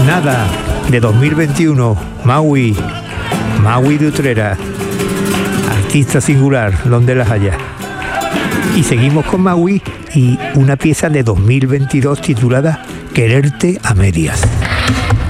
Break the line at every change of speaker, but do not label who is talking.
Nada, de 2021, Maui de Utrera, artista singular, donde las haya. Y seguimos con Maui y una pieza de 2022 titulada Quererte a medias.